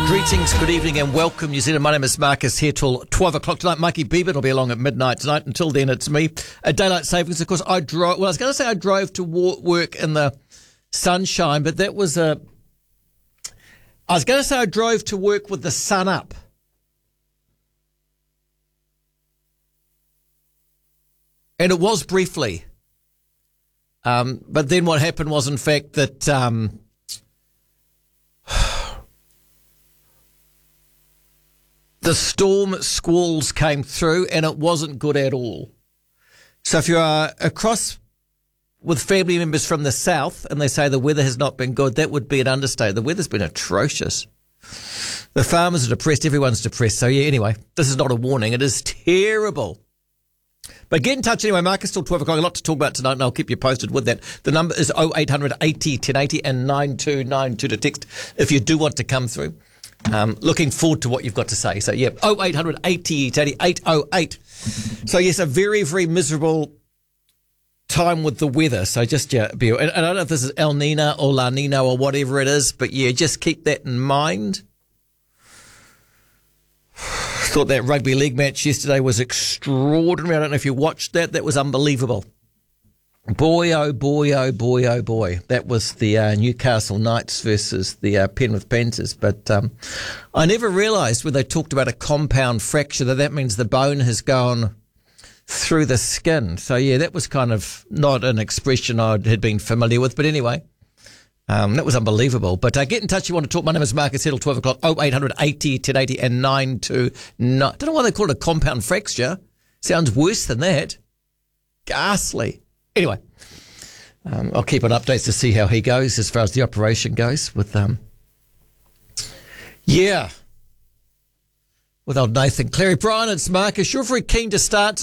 Greetings, good evening and welcome, New Zealand. My name is Marcus, here till 12 o'clock tonight. Mikey Beaver will be along at midnight tonight. Until then, it's me. Daylight savings, of course, I drove to work in the sunshine, but that was I was going to say I drove to work with the sun up. And it was briefly. But then what happened was, in fact, that the storm squalls came through and it wasn't good at all. So if you are across with family members from the south and they say the weather has not been good, that would be an understatement. The weather's been atrocious. The farmers are depressed. Everyone's depressed. So, yeah, anyway, this is not a warning. It is terrible. But get in touch anyway, Marcus, till 12 o'clock. A lot to talk about tonight, and I'll keep you posted with that. The number is 0800 80 1080 and 9292 to text if you do want to come through. Looking forward to what you've got to say. So, yeah, 0800 80 1080 808. So, yes, a very, very miserable time with the weather. So just, yeah, and I don't know if this is El Nino or La Nina or whatever it is, but, yeah, just keep that in mind. Thought that rugby league match yesterday was extraordinary. I don't know if you watched that. That was unbelievable. Boy, oh boy, oh boy, oh boy. That was the Newcastle Knights versus the Penrith Panthers. But I never realised when they talked about a compound fracture that means the bone has gone through the skin. So, yeah, that was kind of not an expression I had been familiar with. But anyway, that was unbelievable. But get in touch if you want to talk. My name is Marcus, here till 12 o'clock, 0800 80 1080 and 929. I don't know why they call it a compound fracture. Sounds worse than that. Ghastly. Anyway, I'll keep on updates to see how he goes as far as the operation goes with, with old Nathan Cleary. Brian, it's Marcus. You're very keen to start